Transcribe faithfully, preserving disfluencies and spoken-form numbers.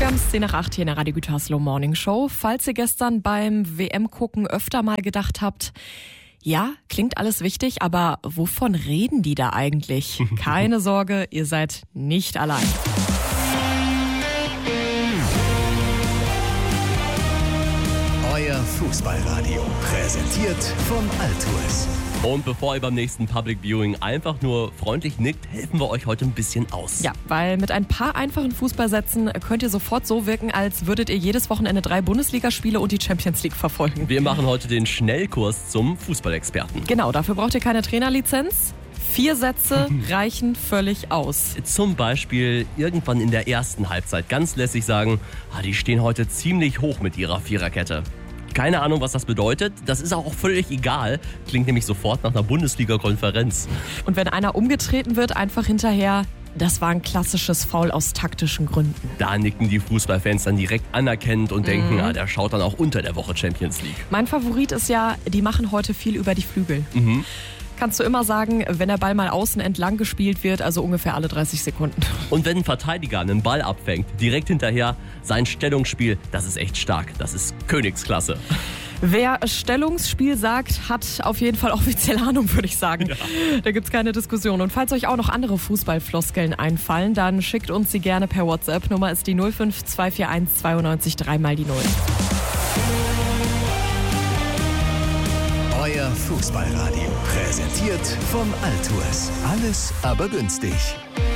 Wir haben es zehn nach acht hier in der Radio Gütersloh Morning Show. Falls ihr gestern beim W M-Gucken öfter mal gedacht habt, ja, klingt alles wichtig, aber wovon reden die da eigentlich? Keine Sorge, ihr seid nicht allein. Euer Fußballradio, präsentiert von Altours. Und bevor ihr beim nächsten Public Viewing einfach nur freundlich nickt, helfen wir euch heute ein bisschen aus. Ja, weil mit ein paar einfachen Fußballsätzen könnt ihr sofort so wirken, als würdet ihr jedes Wochenende drei Bundesligaspiele und die Champions League verfolgen. Wir machen heute den Schnellkurs zum Fußballexperten. Genau, dafür braucht ihr keine Trainerlizenz. Vier Sätze reichen völlig aus. Zum Beispiel irgendwann in der ersten Halbzeit ganz lässig sagen, ah, die stehen heute ziemlich hoch mit ihrer Viererkette. Keine Ahnung, was das bedeutet. Das ist auch völlig egal. Klingt nämlich sofort nach einer Bundesliga-Konferenz. Und wenn einer umgetreten wird, einfach hinterher, das war ein klassisches Foul aus taktischen Gründen. Da nicken die Fußballfans dann direkt anerkennend und denken, mhm. ah, der schaut dann auch unter der Woche Champions League. Mein Favorit ist ja, die machen heute viel über die Flügel. Mhm. Kannst du immer sagen, wenn der Ball mal außen entlang gespielt wird, also ungefähr alle dreißig Sekunden. Und wenn ein Verteidiger einen Ball abfängt, direkt hinterher sein Stellungsspiel, das ist echt stark. Das ist Königsklasse. Wer Stellungsspiel sagt, hat auf jeden Fall offiziell Ahnung, würde ich sagen. Ja. Da gibt's keine Diskussion. Und falls euch auch noch andere Fußballfloskeln einfallen, dann schickt uns sie gerne per WhatsApp. Nummer ist die null fünf zwei vier eins zweiundneunzig drei mal die null. Euer Fußballradio, präsentiert von Altours. Alles aber günstig.